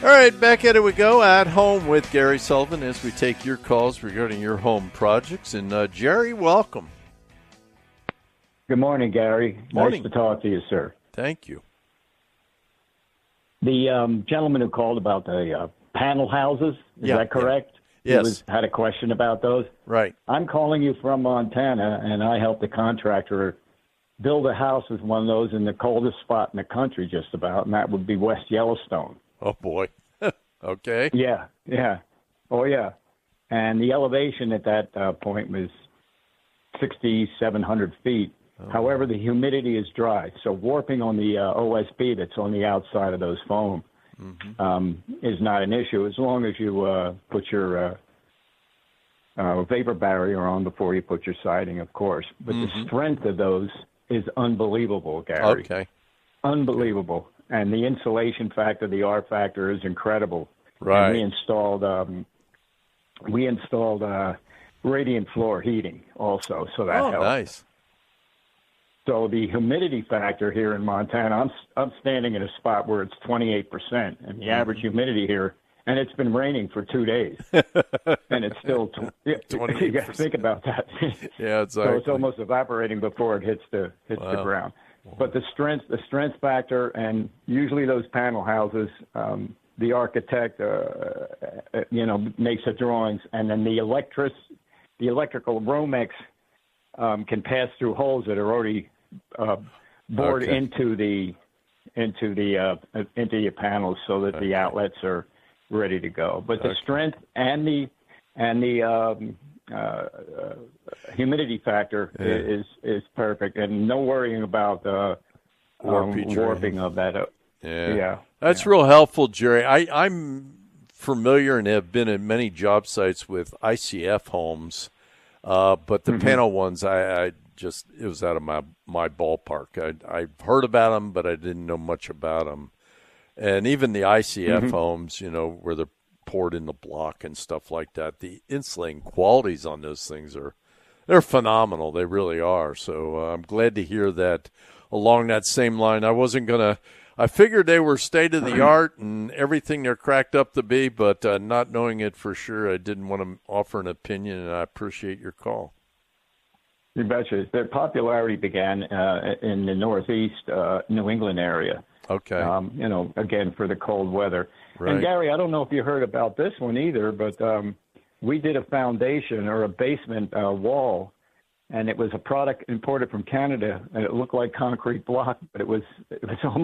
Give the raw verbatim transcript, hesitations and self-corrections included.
All right, back at it we go, at home with Gary Sullivan as we take your calls regarding your home projects. And uh, Jerry, welcome. Good morning, Gary. Morning. Nice to talk to you, sir. Thank you. The um, gentleman who called about the uh, panel houses, is Yeah, that correct? yeah. Yes. He was, had a question about those? Right. I'm calling you from Montana, and I helped the contractor build a house with one of those in the coldest spot in the country just about, and that would be West Yellowstone. Oh, boy. Okay. Yeah, yeah. Oh, yeah. And the elevation at that uh, point was sixty-seven hundred feet. Oh. However, the humidity is dry, so warping on the uh, O S B that's on the outside of those foam mm-hmm. um, is not an issue as long as you uh, put your uh, uh, vapor barrier on before you put your siding, of course. But mm-hmm. the strength of those is unbelievable, Gary. Okay. Unbelievable. And the insulation factor, the R factor, is incredible. Right. And we installed um, we installed uh, radiant floor heating also, so that oh, helped. Nice. So the humidity factor here in Montana, I'm I'm standing in a spot where it's twenty-eight percent, and the mm-hmm. average humidity here, and it's been raining for two days, and it's still tw- yeah, you got to think about that. Yeah, exactly. So it's almost evaporating before it hits the hits wow. the ground. But the strength, the strength factor, and usually those panel houses, um, the architect, uh, you know, makes the drawings, and then the electric, the electrical Romex um, can pass through holes that are already uh, bored okay. into the into the uh, into your panels, so that okay. the outlets are ready to go. But the okay. strength and the and the um, uh, uh, humidity factor yeah. is is perfect, and no worrying about uh, um, warping of that. Uh, yeah, yeah, that's yeah. real helpful, Jerry. I, I'm familiar and have been at many job sites with I C F homes, uh, but the mm-hmm. panel ones, I, I just it was out of my my ballpark. I I've heard about them, but I didn't know much about them, and even the I C F mm-hmm. homes, you know, where they're poured in the block and stuff like that. The insulating qualities on those things are they're phenomenal. They really are. So uh, I'm glad to hear that. Along that same line, I wasn't gonna. I figured they were state of the art and everything they're cracked up to be, but uh, not knowing it for sure, I didn't want to offer an opinion, and I appreciate your call. You betcha. Their popularity began uh, in the Northeast uh, New England area. Okay. Um, you know, again, for the cold weather. Right. And, Gary, I don't know if you heard about this one either, but um, we did a foundation or a basement uh, wall, and it was a product imported from Canada, and it looked like concrete block, but it was it was almost